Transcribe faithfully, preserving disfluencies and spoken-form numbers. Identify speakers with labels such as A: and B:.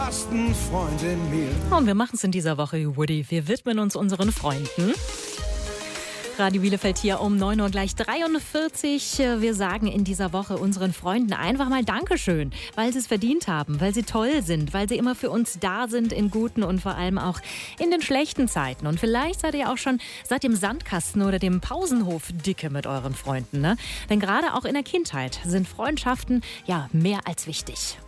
A: wahrsten Freund in mir.
B: Und wir machen es in dieser Woche, Woody. Wir widmen uns unseren Freunden. Radio Bielefeld hier um neun Uhr gleich dreiundvierzig. Wir sagen in dieser Woche unseren Freunden einfach mal Dankeschön, weil sie es verdient haben, weil sie toll sind, weil sie immer für uns da sind in guten und vor allem auch in den schlechten Zeiten. Und vielleicht seid ihr auch schon seit dem Sandkasten oder dem Pausenhof dicke mit euren Freunden, ne? Denn gerade auch in der Kindheit sind Freundschaften ja mehr als wichtig.